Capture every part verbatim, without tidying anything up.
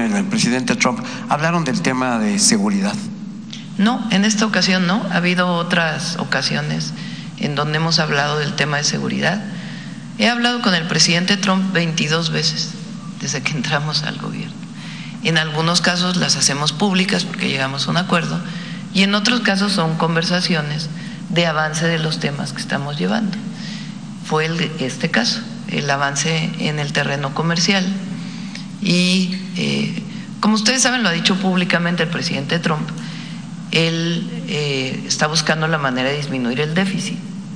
el presidente Trump, ¿hablaron del tema de seguridad? No, en esta ocasión no. Ha habido otras ocasiones en donde hemos hablado del tema de seguridad. He hablado con el presidente Trump veintidós veces desde que entramos al gobierno. En algunos casos las hacemos públicas porque llegamos a un acuerdo y en otros casos son conversaciones de avance de los temas que estamos llevando. Fue el, este caso, el avance en el terreno comercial y eh, como ustedes saben, lo ha dicho públicamente el presidente Trump, él eh, está buscando la manera de disminuir el déficit.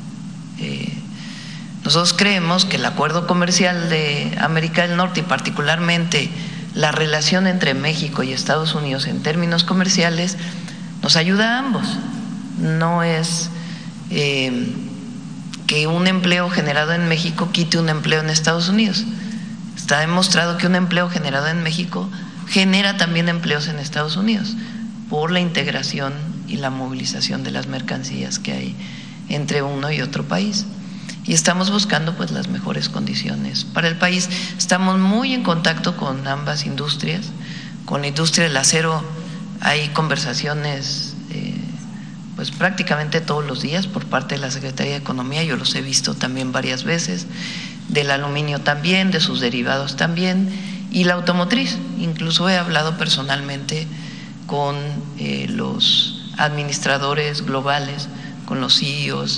Eh, nosotros creemos que el acuerdo comercial de América del Norte y particularmente la relación entre México y Estados Unidos en términos comerciales nos ayuda a ambos. No es eh, que un empleo generado en México quite un empleo en Estados Unidos. Está demostrado que un empleo generado en México genera también empleos en Estados Unidos por la integración y la movilización de las mercancías que hay entre uno y otro país. Y estamos buscando pues las mejores condiciones para el país. Estamos muy en contacto con ambas industrias. Con la industria del acero hay conversaciones eh, pues prácticamente todos los días por parte de la Secretaría de Economía. Yo los he visto también varias veces. Del aluminio también, de sus derivados también, y la automotriz. Incluso he hablado personalmente con eh, los administradores globales, con los C E Os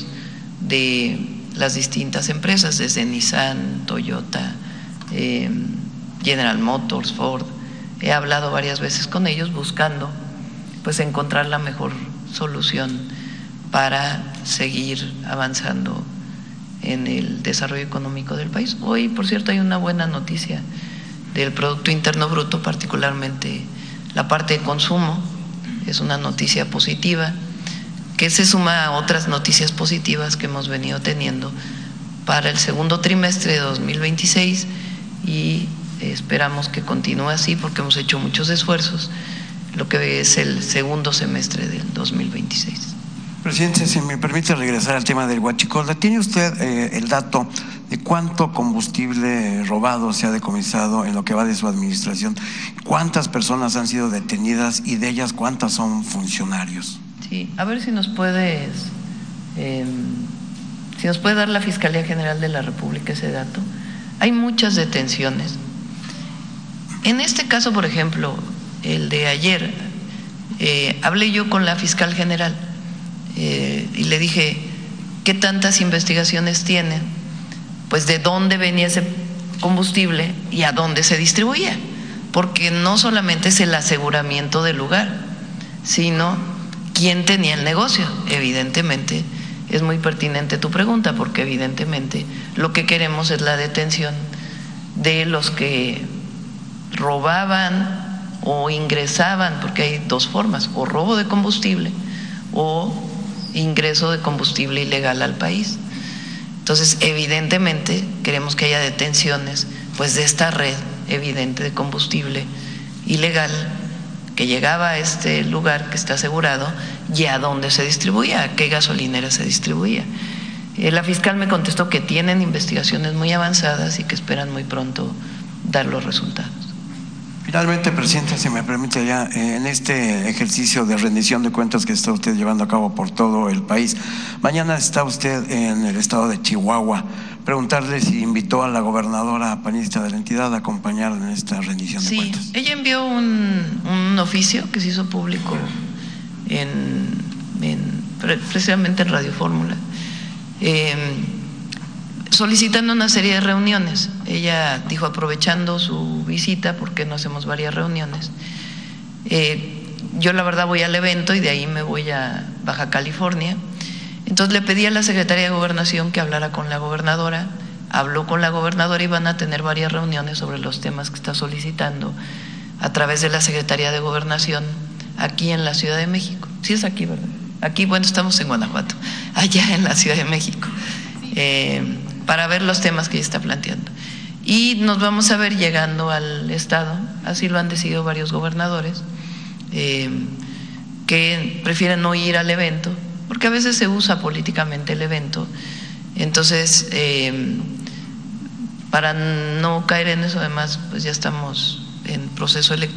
de las distintas empresas, desde Nissan, Toyota, eh, General Motors, Ford. He hablado varias veces con ellos buscando pues encontrar la mejor solución para seguir avanzando en el desarrollo económico del país. Hoy, por cierto, hay una buena noticia del Producto Interno Bruto, particularmente la parte de consumo, es una noticia positiva, que se suma a otras noticias positivas que hemos venido teniendo para el segundo trimestre de dos mil veintiséis y esperamos que continúe así porque hemos hecho muchos esfuerzos, lo que es el segundo semestre del dos mil veintiséis. Presidente, si me permite regresar al tema del huachicol, ¿tiene usted eh, el dato de cuánto combustible robado se ha decomisado en lo que va de su administración? ¿Cuántas personas han sido detenidas y de ellas cuántas son funcionarios? Sí, a ver si nos puedes, eh, si nos puede dar la Fiscalía General de la República ese dato. Hay muchas detenciones. En este caso, por ejemplo, el de ayer, eh, hablé yo con la Fiscal General eh, y le dije, ¿qué tantas investigaciones tienen? Pues de dónde venía ese combustible y a dónde se distribuía, porque no solamente es el aseguramiento del lugar, sino quién tenía el negocio. Evidentemente es muy pertinente tu pregunta, porque evidentemente lo que queremos es la detención de los que robaban o ingresaban, porque hay dos formas, o robo de combustible o ingreso de combustible ilegal al país. Entonces, evidentemente queremos que haya detenciones pues de esta red evidente de combustible ilegal que llegaba a este lugar que está asegurado y a dónde se distribuía, a qué gasolinera se distribuía. Eh, la fiscal me contestó que tienen investigaciones muy avanzadas y que esperan muy pronto dar los resultados. Finalmente, presidente, si me permite ya, eh, en este ejercicio de rendición de cuentas que está usted llevando a cabo por todo el país, mañana está usted en el estado de Chihuahua. Preguntarle si invitó a la gobernadora panista de la entidad a acompañar en esta rendición de sí, cuentas. Sí, ella envió un, un oficio que se hizo público en, en precisamente en Radio Fórmula, eh, solicitando una serie de reuniones. Ella dijo, aprovechando su visita, ¿por qué no hacemos varias reuniones? Eh, yo la verdad voy al evento y de ahí me voy a Baja California. Entonces le pedí a la Secretaría de Gobernación que hablara con la gobernadora, habló con la gobernadora y van a tener varias reuniones sobre los temas que está solicitando a través de la Secretaría de Gobernación aquí en la Ciudad de México. Sí es aquí, ¿verdad? Aquí, bueno, estamos en Guanajuato, allá en la Ciudad de México, eh, para ver los temas que ella está planteando. Y nos vamos a ver llegando al estado, así lo han decidido varios gobernadores, eh, que prefieren no ir al evento, porque a veces se usa políticamente el evento. Entonces, eh, para no caer en eso, además, pues ya estamos en proceso electoral.